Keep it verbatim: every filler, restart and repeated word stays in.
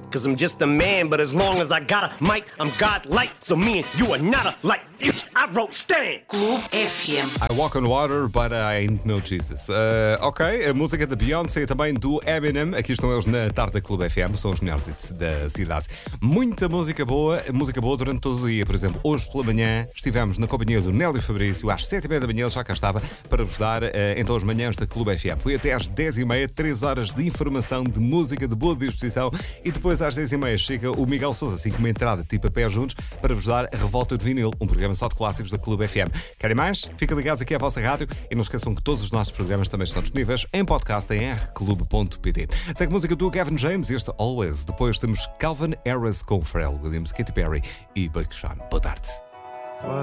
Cause I'm just a man, but as long as I got a mic, I'm godlike. So me and you are not alike. I wrote Stan. Clube F M. I walk on water, but I ain't no Jesus. Uh, ok, a música da Beyoncé e também do Eminem. Aqui estão eles na tarde da Clube F M. São os melhores hits da cidade. Muita música boa, música boa durante todo o dia. Por exemplo, hoje pela manhã estivemos na companhia do Nélio Fabrício. Às sete e meia da manhã ele já cá estava para vos dar uh, então as manhãs da Clube F M. Foi até às dez e meia, três horas de informação, de música, de boa disposição. E depois às dez e meia chega o Miguel Sousa, assim com uma entrada tipo a pé juntos, para vos dar a Revolta de Vinil, um programa só de clássicos da Clube F M. Querem mais? Fiquem ligados aqui à vossa rádio e não esqueçam que todos os nossos programas também estão disponíveis em podcast em r clube ponto p t. Segue a música do Gavin James e este Always. Depois temos Calvin Harris com Pharrell Williams, Katy Perry e Buck Sean. Boa tarde.